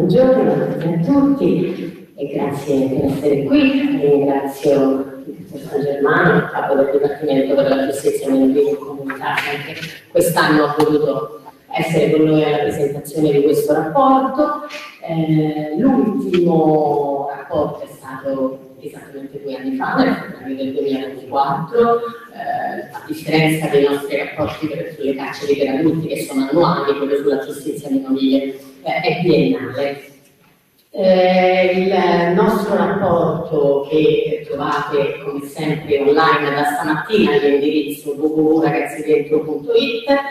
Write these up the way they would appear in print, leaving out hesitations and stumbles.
Buongiorno a tutti e grazie per essere qui. Ringrazio il dottor San Germano, il capo del Dipartimento per la Giustizia minorile e comunità, che anche quest'anno ha voluto essere con noi alla presentazione di questo rapporto. L'ultimo rapporto è stato esattamente 2 anni fa, nel febbraio del 2024, a differenza dei nostri rapporti sulle carceri per adulti che sono annuali, quello sulla giustizia minorile è biennale. Il nostro rapporto, che trovate come sempre online da stamattina all'indirizzo www.ragazzidentro.it,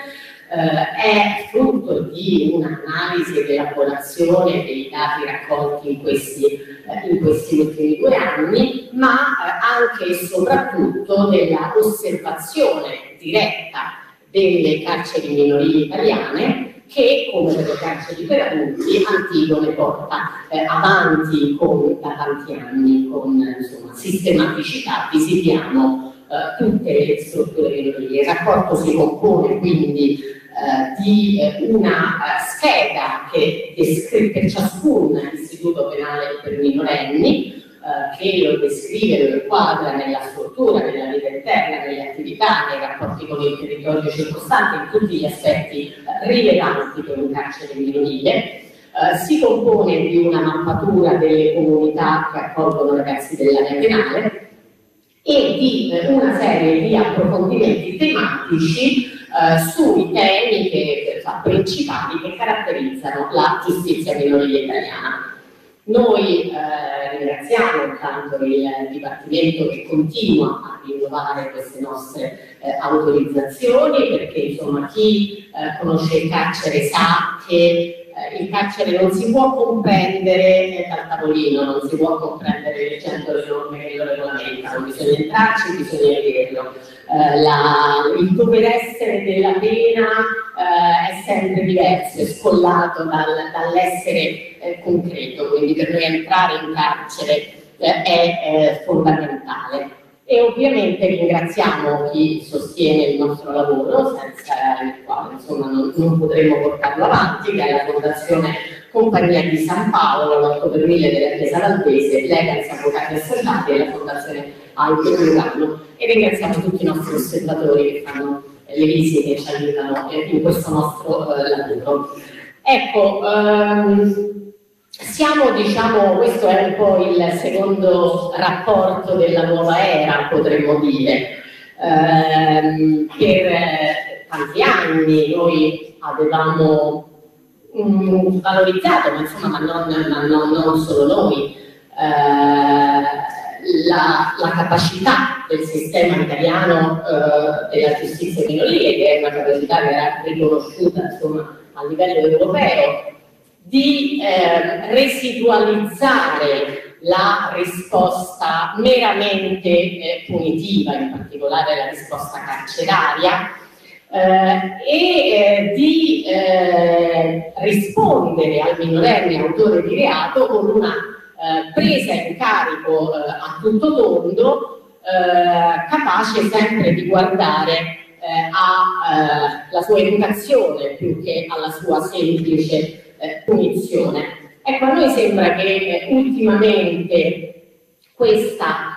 è frutto di un'analisi ed elaborazione dei dati raccolti in questi ultimi 2 anni, ma anche e soprattutto della osservazione diretta delle carceri minorili italiane, che, come per le carceri per adulti, Antigone porta avanti da tanti anni con sistematicità. Visitiamo tutte le strutture minorili. Il rapporto si compone quindi di una scheda che descrive per ciascun istituto penale per minorenni, che lo descrive, lo inquadra nella struttura, nella vita interna, nelle attività, nei rapporti con il territorio circostante, in tutti gli aspetti rilevanti per un carcere minorile. Si compone di una mappatura delle comunità che accolgono ragazzi dell'area penale e di una serie di approfondimenti tematici sui temi principali che caratterizzano la giustizia minorile italiana. Noi ringraziamo intanto il Dipartimento che continua a rinnovare queste nostre autorizzazioni, perché insomma chi conosce il carcere sa che il carcere non si può comprendere dal tavolino, non si può comprendere leggendo le norme che lo regolamentano, bisogna entrarci, bisogna vederlo. Il dover essere della pena è sempre diverso, è scollato dall'essere concreto, quindi per noi entrare in carcere è fondamentale. E ovviamente ringraziamo chi sostiene il nostro lavoro, senza il quale insomma non potremmo portarlo avanti, che è la Fondazione Compagnia di San Paolo, l'8 per 1000 della Chiesa Valdese, Legans Avvocati Associati e la Fondazione Alto Lugano. E ringraziamo tutti i nostri osservatori che fanno le visite e ci aiutano in questo nostro lavoro. Ecco, questo è un po' il secondo rapporto della nuova era, potremmo dire. Per tanti anni noi avevamo valorizzato, ma non solo noi, la capacità del sistema italiano della giustizia minorile, che è una capacità che era riconosciuta insomma, a livello europeo, di residualizzare la risposta meramente punitiva, in particolare la risposta carceraria, e di rispondere al minorenne autore di reato con una presa in carico a tutto tondo, capace sempre di guardare alla sua educazione più che alla sua semplice punizione. Ecco, a noi sembra che ultimamente questa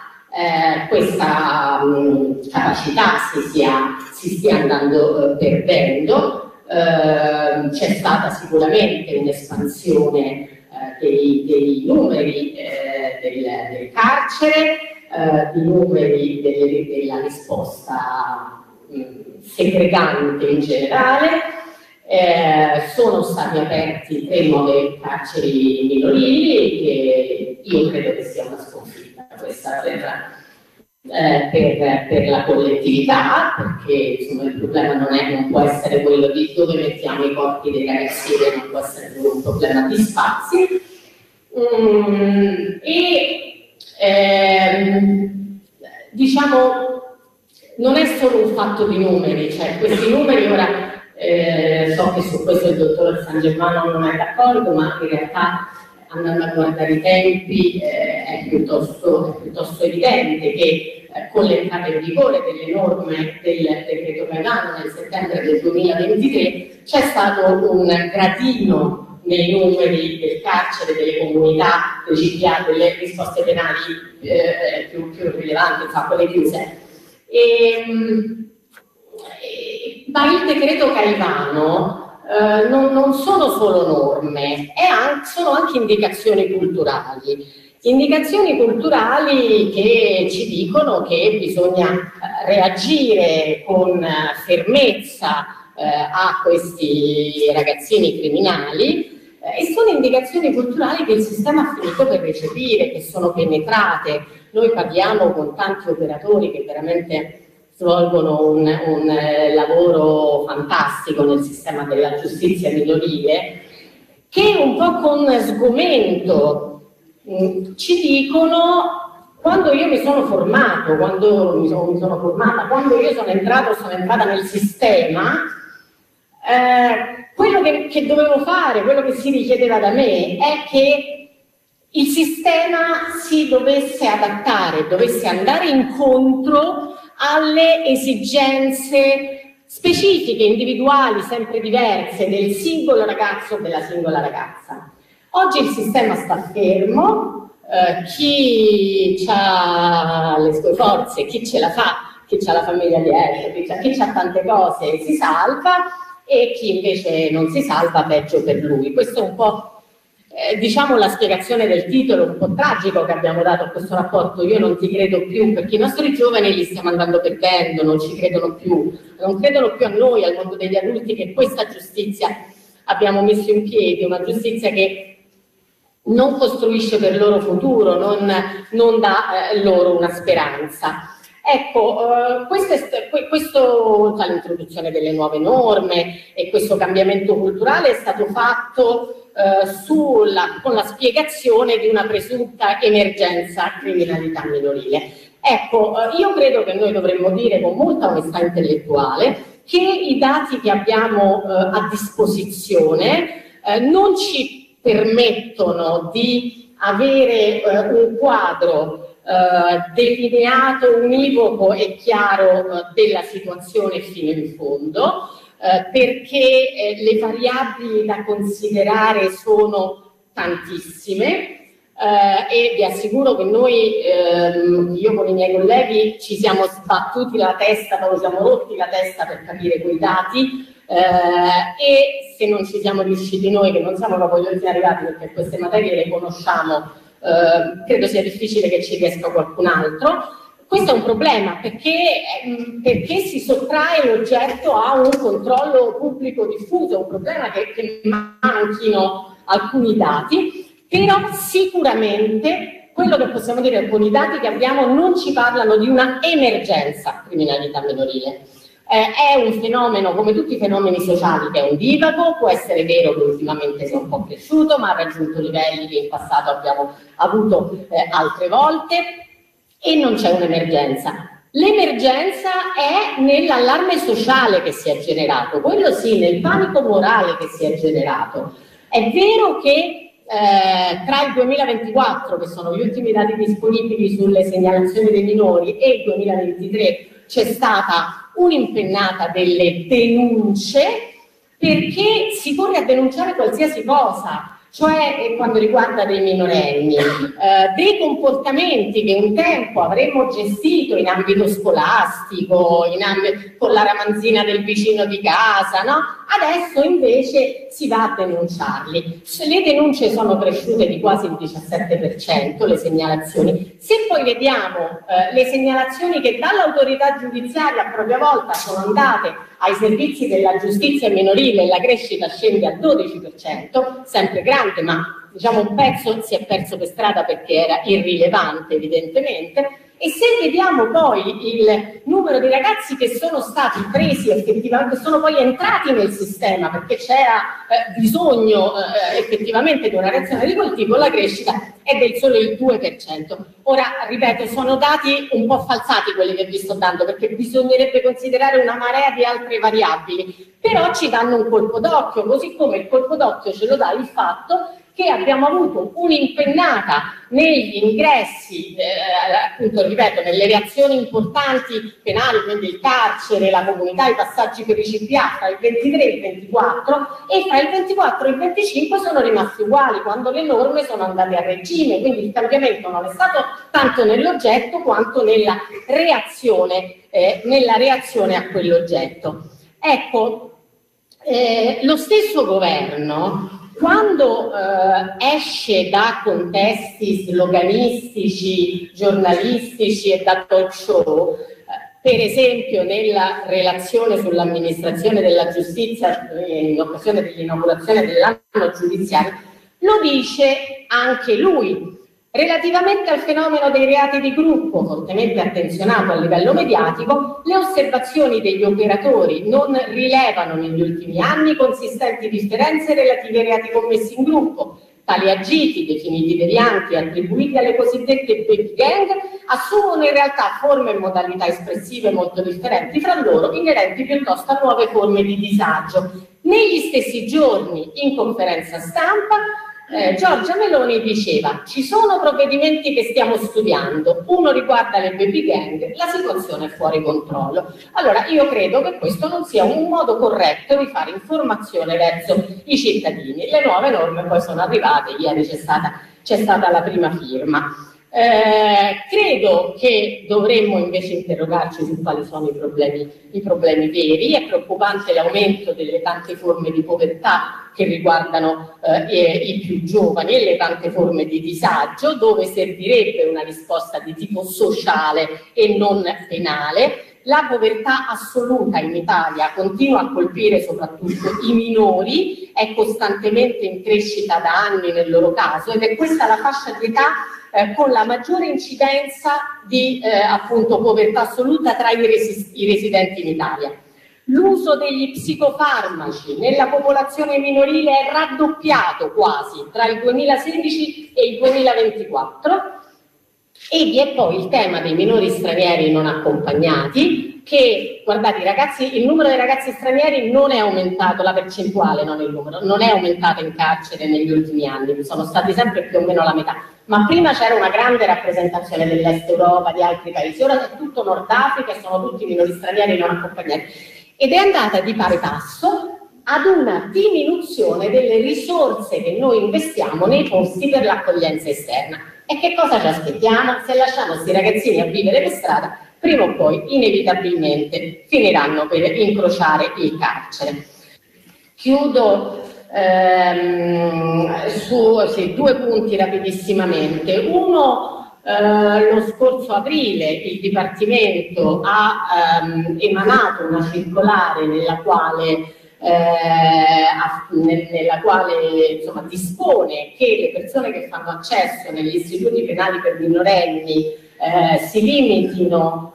capacità si stia andando perdendo. C'è stata sicuramente un'espansione dei numeri del carcere, dei numeri della risposta segregante in generale. Sono stati aperti 3 nuove carceri minorili, che io credo che sia una sconfitta questa per la collettività, perché insomma, il problema non può essere quello di dove mettiamo i corpi dei ragazzini, non può essere solo un problema di spazi. Diciamo, non è solo un fatto di numeri, cioè questi numeri ora so che su questo il dottor San Germano non è d'accordo, ma in realtà andando a guardare i tempi è piuttosto evidente che con l'entrata in vigore delle norme del decreto Caivano nel settembre del 2023 c'è stato un nei numeri del carcere, delle comunità, dei CPA, delle risposte penali più rilevanti, insomma, quelle chiuse. Ma il decreto Caivano non sono solo norme, sono anche indicazioni culturali. Indicazioni culturali che ci dicono che bisogna reagire con fermezza a questi ragazzini criminali e sono indicazioni culturali che il sistema ha finito per recepire, che sono penetrate. Noi parliamo con tanti operatori che veramente svolgono un lavoro fantastico nel sistema della giustizia minorile, che un po' con sgomento ci dicono: quando io mi sono formato, quando io sono entrata nel sistema, quello che dovevo fare, quello che si richiedeva da me è che il sistema si dovesse adattare, dovesse andare incontro alle esigenze specifiche, individuali, sempre diverse del singolo ragazzo o della singola ragazza. Oggi il sistema sta fermo, chi ha le sue forze, chi ce la fa, chi ha la famiglia dietro, chi ha tante cose si salva e chi invece non si salva peggio per lui. Questo è un po' diciamo la spiegazione del titolo un po' tragico che abbiamo dato a questo rapporto. Io non ti credo più, perché i nostri giovani li stiamo andando perdendo, non ci credono più, non credono più a noi, al mondo degli adulti, che questa giustizia abbiamo messo in piedi, una giustizia che non costruisce per il loro futuro, non dà loro una speranza. Ecco, questo l'introduzione delle nuove norme e questo cambiamento culturale è stato fatto con la spiegazione di una presunta emergenza criminalità minorile. Ecco, io credo che noi dovremmo dire con molta onestà intellettuale che i dati che abbiamo a disposizione non ci permettono di avere un quadro delineato, univoco e chiaro della situazione fino in fondo, perché le variabili da considerare sono tantissime e vi assicuro che noi, io con i miei colleghi, ci siamo sbattuti la testa, ci siamo rotti la testa per capire quei dati. E se non ci siamo riusciti noi, che non siamo proprio gli ultimi arrivati perché queste materie le conosciamo, credo sia difficile che ci riesca qualcun altro. Questo è un problema perché si sottrae l'oggetto a un controllo pubblico diffuso, è un problema che manchino alcuni dati, però sicuramente quello che possiamo dire con i dati che abbiamo non ci parlano di una emergenza criminalità minorile. È un fenomeno, come tutti i fenomeni sociali, che è un divago, può essere vero che ultimamente sia un po' cresciuto, ma ha raggiunto livelli che in passato abbiamo avuto altre volte e non c'è un'emergenza. L'emergenza è nell'allarme sociale che si è generato, quello sì, nel panico morale che si è generato. È vero che tra il 2024, che sono gli ultimi dati disponibili sulle segnalazioni dei minori, e il 2023 c'è stata un'impennata delle denunce, perché si corre a denunciare qualsiasi cosa, cioè quando riguarda dei minorenni, dei comportamenti che un tempo avremmo gestito in ambito scolastico, con la ramanzina del vicino di casa, no? Adesso invece si va a denunciarli. Le denunce sono cresciute di quasi il 17%, le segnalazioni. Se poi vediamo le segnalazioni che dall'autorità giudiziaria a propria volta sono andate ai servizi della giustizia minorile, la crescita scende al 12%, sempre grande, ma diciamo un pezzo si è perso per strada perché era irrilevante evidentemente. E se vediamo poi il numero di ragazzi che sono stati presi effettivamente, sono poi entrati nel sistema perché c'era bisogno effettivamente di una reazione di quel tipo, la crescita è del solo il 2%. Ora, ripeto, sono dati un po' falsati quelli che vi sto dando, perché bisognerebbe considerare una marea di altre variabili, però ci danno un colpo d'occhio, così come il colpo d'occhio ce lo dà il fatto che abbiamo avuto un'impennata negli ingressi, appunto ripeto, nelle reazioni importanti penali, quindi il carcere, la comunità, i passaggi per i CPA tra il 23 e il 24, e fra il 24 e il 25 sono rimasti uguali, quando le norme sono andate a regime, quindi il cambiamento non è stato tanto nell'oggetto quanto nella reazione a quell'oggetto. Ecco, lo stesso governo, quando esce da contesti sloganistici, giornalistici e da talk show, per esempio nella relazione sull'amministrazione della giustizia in occasione dell'inaugurazione dell'anno giudiziario, lo dice anche lui. Relativamente al fenomeno dei reati di gruppo, fortemente attenzionato a livello mediatico, le osservazioni degli operatori non rilevano negli ultimi anni consistenti differenze relative ai reati commessi in gruppo. Tali agiti, definiti devianti e attribuiti alle cosiddette baby gang, assumono in realtà forme e modalità espressive molto differenti fra loro, inerenti piuttosto a nuove forme di disagio. Negli stessi giorni, in conferenza stampa, Giorgia Meloni diceva: ci sono provvedimenti che stiamo studiando, uno riguarda le baby gang, la situazione è fuori controllo. Allora io credo che questo non sia un modo corretto di fare informazione verso i cittadini. Le nuove norme poi sono arrivate, ieri c'è stata la prima firma. Credo che dovremmo invece interrogarci su quali sono i problemi veri. È preoccupante l'aumento delle tante forme di povertà che riguardano i più giovani e le tante forme di disagio, dove servirebbe una risposta di tipo sociale e non penale. La povertà assoluta in Italia continua a colpire soprattutto i minori, è costantemente in crescita da anni nel loro caso, ed è questa la fascia di età con la maggiore incidenza di appunto povertà assoluta tra i residenti in Italia. L'uso degli psicofarmaci nella popolazione minorile è raddoppiato quasi tra il 2016 e il 2024. E vi è poi il tema dei minori stranieri non accompagnati, che, guardate, il numero dei ragazzi stranieri non è aumentato, la percentuale, non il numero, non è aumentata in carcere negli ultimi anni, sono stati sempre più o meno la metà, ma prima c'era una grande rappresentazione dell'Est Europa, di altri paesi, ora è tutto Nord Africa e sono tutti minori stranieri non accompagnati, ed è andata di pari passo ad una diminuzione delle risorse che noi investiamo nei posti per l'accoglienza esterna. E che cosa ci aspettiamo? Se lasciamo questi ragazzini a vivere per strada, prima o poi inevitabilmente finiranno per incrociare il carcere. Chiudo su due punti rapidissimamente. Uno, lo scorso aprile il Dipartimento ha emanato una circolare nella quale insomma, dispone che le persone che fanno accesso negli istituti penali per minorenni si limitino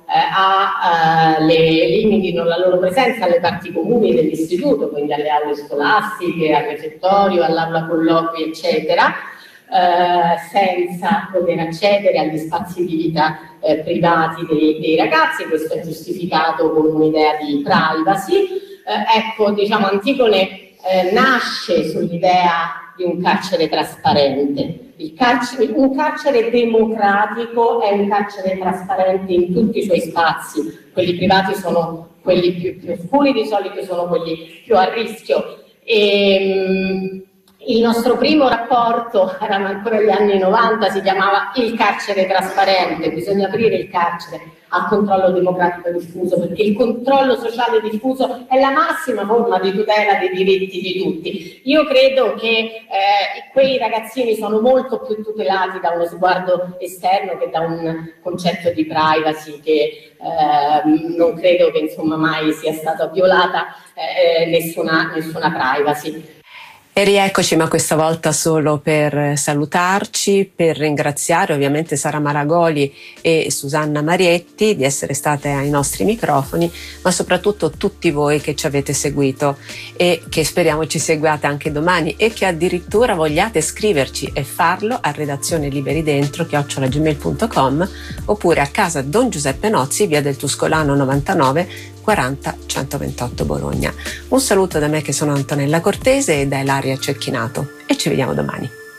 limitino la loro presenza alle parti comuni dell'istituto, quindi alle aule scolastiche, al refettorio, all'aula colloqui, eccetera, senza poter accedere agli spazi di vita privati dei ragazzi. Questo è giustificato con un'idea di privacy. Ecco, diciamo, Antigone nasce sull'idea di un carcere trasparente. Un carcere democratico è un carcere trasparente in tutti i suoi spazi. Quelli privati sono quelli più oscuri, di solito sono quelli più a rischio. Il nostro primo rapporto, erano ancora gli anni 90, si chiamava Il carcere trasparente. Bisogna aprire il carcere al controllo democratico diffuso, perché il controllo sociale diffuso è la massima forma di tutela dei diritti di tutti. Io credo che quei ragazzini sono molto più tutelati da uno sguardo esterno che da un concetto di privacy che non credo che insomma mai sia stata violata nessuna privacy. E rieccoci, ma questa volta solo per salutarci, per ringraziare ovviamente Sara Maragoli e Susanna Marietti di essere state ai nostri microfoni, ma soprattutto tutti voi che ci avete seguito e che speriamo ci seguiate anche domani e che addirittura vogliate scriverci e farlo a redazione liberidentro@gmail.com oppure a casa Don Giuseppe Nozzi, via del Tuscolano 99 40 128 Bologna. Un saluto da me che sono Antonella Cortese e da Ilaria Cecchinato e ci vediamo domani.